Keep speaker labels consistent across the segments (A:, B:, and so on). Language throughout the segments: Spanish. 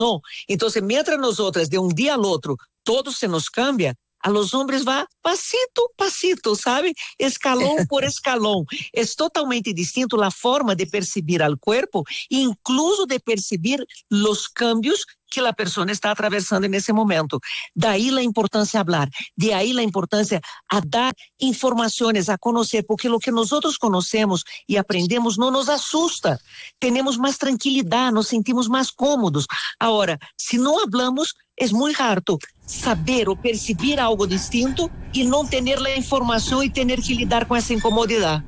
A: No. Entonces, mientras nosotras, de un día al otro, todo se nos cambia, a los hombres va pasito a pasito, ¿sabe? Escalón por escalón. Es totalmente distinto la forma de percibir al cuerpo, incluso de percibir los cambios que la persona está atravesando en ese momento. De ahí la importancia a hablar, de ahí la importancia a dar informaciones, a conocer, porque lo que nosotros conocemos y aprendemos no nos asusta. Tenemos más tranquilidad, nos sentimos más cómodos. Ahora, si no hablamos, es muy harto saber o percibir algo distinto y no tener la información y tener que lidar con esa incomodidad.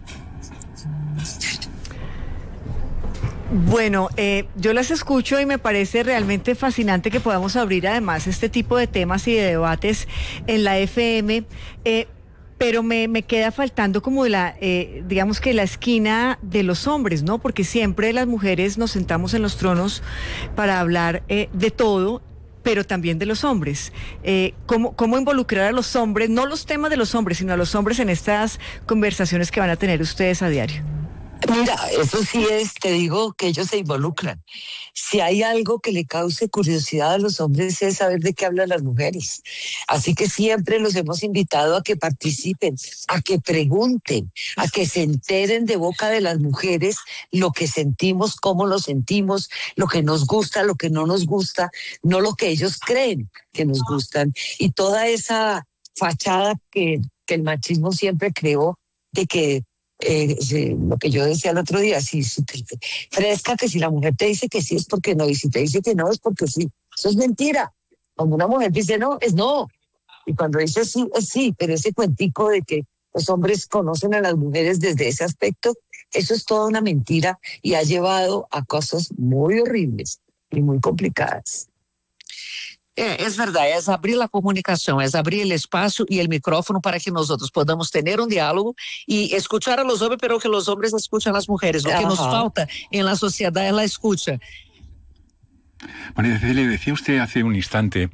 B: Bueno, yo las escucho y me parece realmente fascinante que podamos abrir además este tipo de temas y de debates en la FM, pero me queda faltando como digamos que la esquina de los hombres, ¿no? Porque siempre las mujeres nos sentamos en los tronos para hablar de todo, pero también de los hombres. ¿Cómo involucrar a los hombres, no los temas de los hombres, sino a los hombres en estas conversaciones que van a tener ustedes a diario?
C: Mira, eso sí te digo que ellos se involucran. Si hay algo que le cause curiosidad a los hombres es saber de qué hablan las mujeres. Así que siempre los hemos invitado a que participen, a que pregunten, a que se enteren de boca de las mujeres lo que sentimos, cómo lo sentimos, lo que nos gusta, lo que no nos gusta, no lo que ellos creen que nos gustan. Y toda esa fachada que el machismo siempre creó de que lo que yo decía el otro día, si fresca, que si la mujer te dice que sí es porque no, y si te dice que no es porque sí. Eso es mentira. Cuando una mujer dice no, es no. Y cuando dice sí, es sí. Pero ese cuentico de que los hombres conocen a las mujeres desde ese aspecto, eso es toda una mentira y ha llevado a cosas muy horribles y muy complicadas.
A: Es verdad, es abrir la comunicación, es abrir el espacio y el micrófono para que nosotros podamos tener un diálogo y escuchar a los hombres, pero que los hombres escuchen a las mujeres. Lo que nos falta en la sociedad es la escucha.
D: María Cecilia, decía usted hace un instante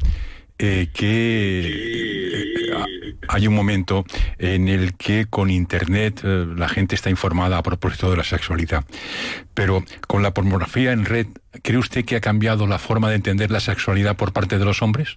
D: que hay un momento en el que con Internet la gente está informada a propósito de la sexualidad. Pero con la pornografía en red, ¿cree usted que ha cambiado la forma de entender la sexualidad por parte de los hombres?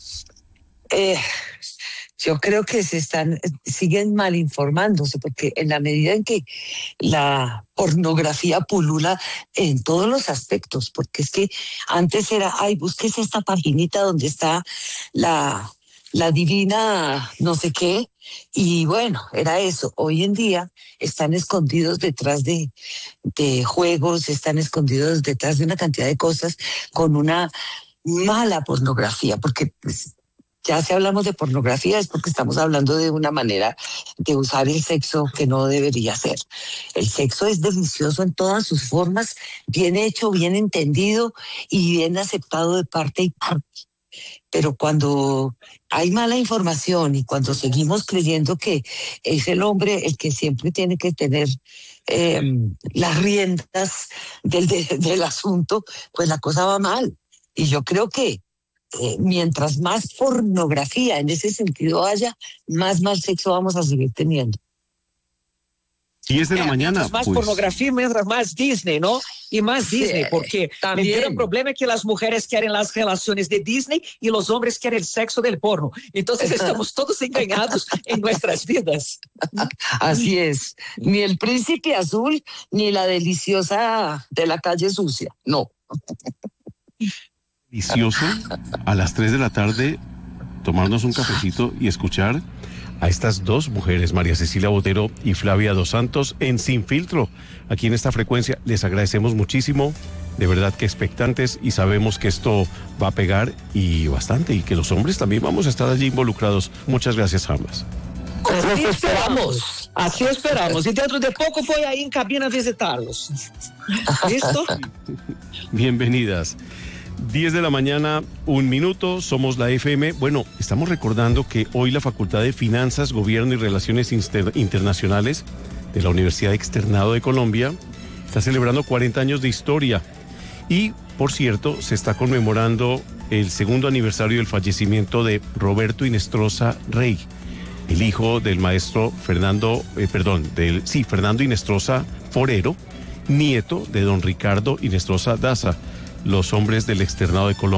C: Yo creo que siguen mal informándose, porque en la medida en que la pornografía pulula en todos los aspectos, porque es que antes era, búsquese esta paginita donde está la divina no sé qué, y bueno, era eso. Hoy en día están escondidos detrás de juegos, están escondidos detrás de una cantidad de cosas con una mala pornografía, porque pues, ya si hablamos de pornografía es porque estamos hablando de una manera de usar el sexo que no debería ser. El sexo es delicioso en todas sus formas, bien hecho, bien entendido y bien aceptado de parte y parte. Pero cuando hay mala información y cuando seguimos creyendo que es el hombre el que siempre tiene que tener las riendas del asunto, pues la cosa va mal. Y yo creo que mientras más pornografía en ese sentido haya, más mal sexo vamos a seguir teniendo.
E: 10 de la mañana.
A: Más pornografía, mientras más Disney, ¿no? Y más Disney, porque el problema es que las mujeres quieren las relaciones de Disney y los hombres quieren el sexo del porno. Entonces estamos todos engañados en nuestras vidas.
C: Así es. Ni el príncipe azul, ni la deliciosa de la calle sucia. No.
E: Delicioso a las 3 de la tarde tomarnos un cafecito y escuchar a estas dos mujeres, María Cecilia Botero y Flavia Dos Santos, en Sin Filtro, aquí en esta frecuencia. Les agradecemos muchísimo, de verdad que expectantes, y sabemos que esto va a pegar y bastante, y que los hombres también vamos a estar allí involucrados. Muchas gracias a ambas.
A: Así esperamos. Y dentro de poco voy ahí en cabina a visitarlos. ¿Listo?
E: Bienvenidas. 10 de la mañana, 1 minuto, somos la FM. Bueno, estamos recordando que hoy la Facultad de Finanzas, Gobierno y Relaciones Internacionales de la Universidad Externado de Colombia está celebrando 40 años de historia. Y, por cierto, se está conmemorando el 2º aniversario del fallecimiento de Roberto Inestrosa Rey, el hijo del maestro Fernando Inestrosa Forero, nieto de don Ricardo Inestrosa Daza, los hombres del externado de Colombia.